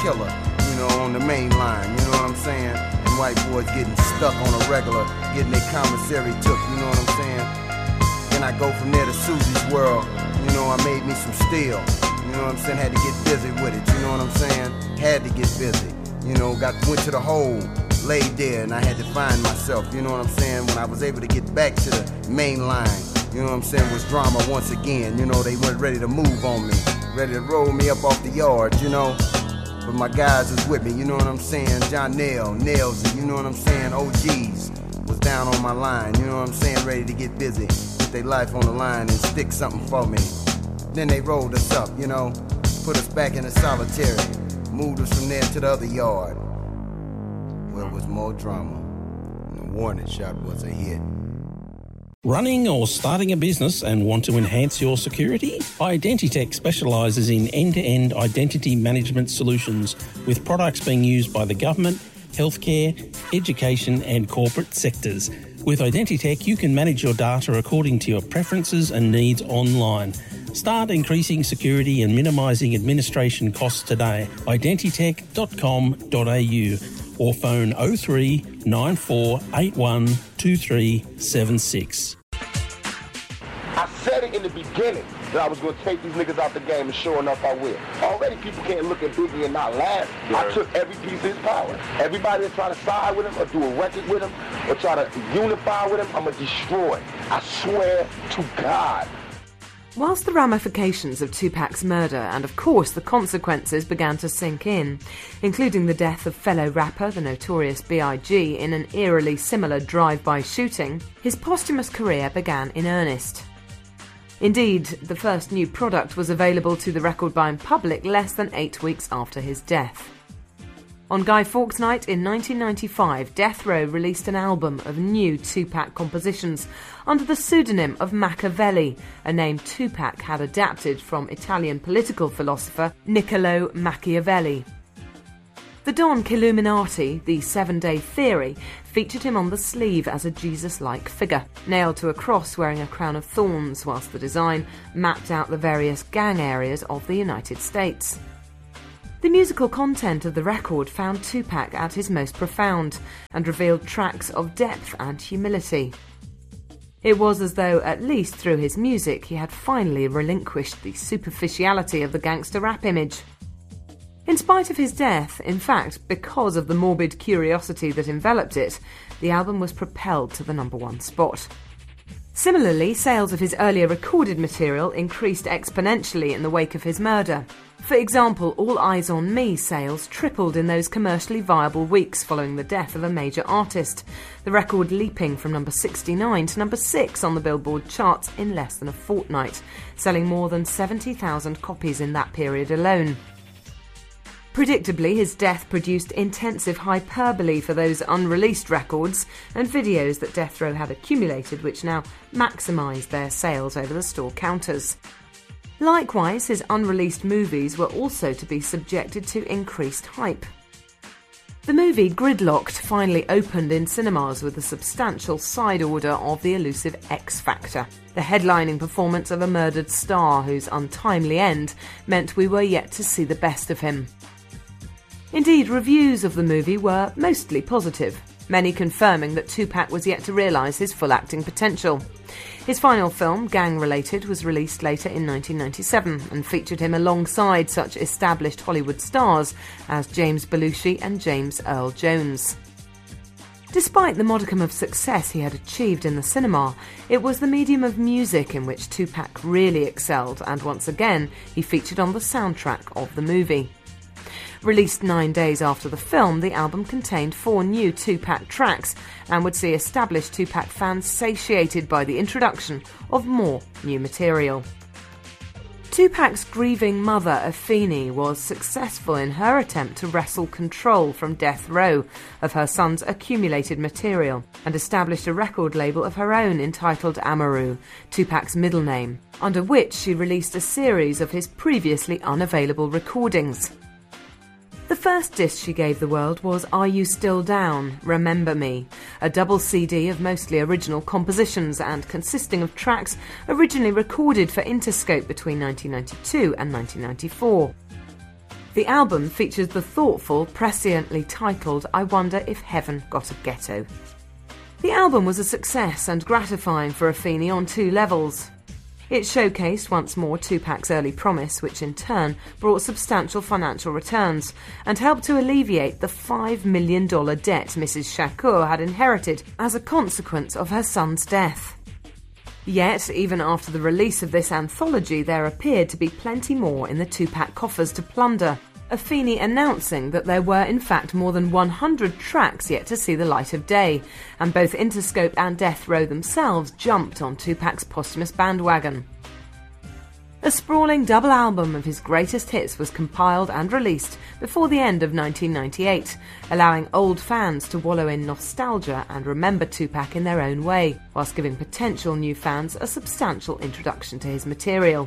killer, you know, on the main line, you know what I'm saying? And white boys getting stuck on a regular, getting their commissary took, you know what I'm saying? Then I go from there to Susie's World, you know, I made me some steel, you know what I'm saying? Had to get busy with it, you know what I'm saying? Had to get busy, you know, went to the hole, laid there, and I had to find myself, you know what I'm saying? When I was able to get back to the main line, you know what I'm saying, was drama once again, you know, they weren't ready to move on me, ready to roll me up off the yard, you know? But my guys was with me, you know what I'm saying? John Nails it, you know what I'm saying? OGs was down on my line, you know what I'm saying? Ready to get busy, put their life on the line and stick something for me. Then they rolled us up, you know, put us back in the solitary, moved us from there to the other yard, where it was more drama. And the warning shot was a hit. Running or starting a business and want to enhance your security? Identitech specialises in end-to-end identity management solutions with products being used by the government, healthcare, education and corporate sectors. With Identitech, you can manage your data according to your preferences and needs online. Start increasing security and minimising administration costs today. Identitech.com.au or phone 03 9481 2376. I said it in the beginning that I was going to take these niggas out the game, and sure enough, I will. Already people can't look at Biggie and not laugh. Yeah. I took every piece of his power. Everybody that try to side with him or do a record with him or try to unify with him, I'm going to destroy. I swear to God. Whilst the ramifications of Tupac's murder and, of course, the consequences began to sink in, including the death of fellow rapper, the Notorious B.I.G., in an eerily similar drive-by shooting, his posthumous career began in earnest. Indeed, the first new product was available to the record-buying public less than 8 weeks after his death. On Guy Fawkes Night in 1995, Death Row released an album of new Tupac compositions under the pseudonym of Machiavelli, a name Tupac had adapted from Italian political philosopher Niccolo Machiavelli. The Don Killuminati, the 7-Day Theory, featured him on the sleeve as a Jesus-like figure, nailed to a cross wearing a crown of thorns, whilst the design mapped out the various gang areas of the United States. The musical content of the record found Tupac at his most profound and revealed tracks of depth and humility. It was as though, at least through his music, he had finally relinquished the superficiality of the gangster rap image. In spite of his death, in fact, because of the morbid curiosity that enveloped it, the album was propelled to the #1 spot. Similarly, sales of his earlier recorded material increased exponentially in the wake of his murder. For example, All Eyes on Me sales tripled in those commercially viable weeks following the death of a major artist, the record leaping from number 69 to number 6 on the Billboard charts in less than a fortnight, selling more than 70,000 copies in that period alone. Predictably, his death produced intensive hyperbole for those unreleased records and videos that Death Row had accumulated, which now maximised their sales over the store counters. Likewise, his unreleased movies were also to be subjected to increased hype. The movie Gridlocked finally opened in cinemas with a substantial side order of the elusive X Factor, the headlining performance of a murdered star whose untimely end meant we were yet to see the best of him. Indeed, reviews of the movie were mostly positive, many confirming that Tupac was yet to realise his full acting potential. His final film, Gang Related, was released later in 1997 and featured him alongside such established Hollywood stars as James Belushi and James Earl Jones. Despite the modicum of success he had achieved in the cinema, it was the medium of music in which Tupac really excelled, and once again he featured on the soundtrack of the movie. Released 9 days after the film, the album contained 4 new Tupac tracks and would see established Tupac fans satiated by the introduction of more new material. Tupac's grieving mother, Afeni, was successful in her attempt to wrestle control from Death Row of her son's accumulated material and established a record label of her own entitled Amaru, Tupac's middle name, under which she released a series of his previously unavailable recordings. The first disc she gave the world was Are You Still Down? Remember Me, a double CD of mostly original compositions and consisting of tracks originally recorded for Interscope between 1992 and 1994. The album features the thoughtful, presciently titled I Wonder If Heaven Got a Ghetto. The album was a success and gratifying for Afeni on two levels. It showcased once more Tupac's early promise, which in turn brought substantial financial returns and helped to alleviate the $5 million debt Mrs. Shakur had inherited as a consequence of her son's death. Yet, even after the release of this anthology, there appeared to be plenty more in the Tupac coffers to plunder, Afeni announcing that there were in fact more than 100 tracks yet to see the light of day, and both Interscope and Death Row themselves jumped on Tupac's posthumous bandwagon. A sprawling double album of his greatest hits was compiled and released before the end of 1998, allowing old fans to wallow in nostalgia and remember Tupac in their own way, whilst giving potential new fans a substantial introduction to his material.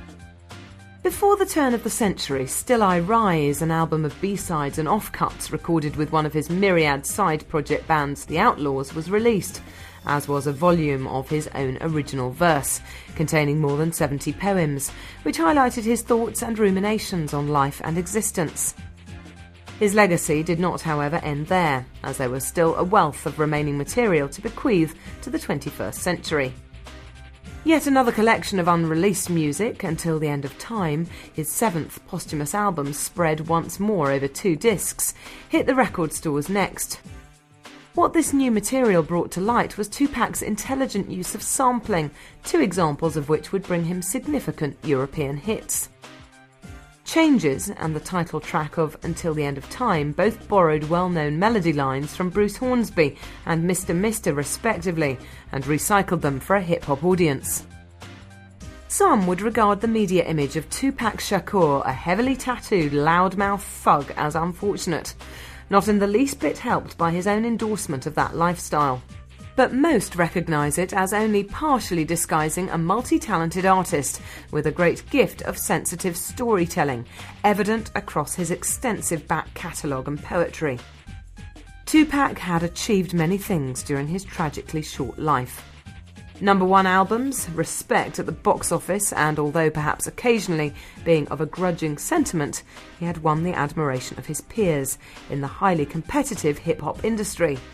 Before the turn of the century, Still I Rise, an album of B-sides and offcuts recorded with one of his myriad side project bands, The Outlaws, was released, as was a volume of his own original verse, containing more than 70 poems, which highlighted his thoughts and ruminations on life and existence. His legacy did not, however, end there, as there was still a wealth of remaining material to bequeath to the 21st century. Yet another collection of unreleased music, Until the End of Time, his seventh posthumous album spread once more over 2 discs, hit the record stores next. What this new material brought to light was Tupac's intelligent use of sampling, 2 examples of which would bring him significant European hits. Changes and the title track of Until the End of Time both borrowed well-known melody lines from Bruce Hornsby and Mr. Mister respectively, and recycled them for a hip-hop audience. Some would regard the media image of Tupac Shakur, a heavily tattooed loudmouth thug, as unfortunate, not in the least bit helped by his own endorsement of that lifestyle. But most recognise it as only partially disguising a multi-talented artist with a great gift of sensitive storytelling, evident across his extensive back catalogue and poetry. Tupac had achieved many things during his tragically short life. Number 1 albums, respect at the box office, and although perhaps occasionally being of a grudging sentiment, he had won the admiration of his peers in the highly competitive hip-hop industry.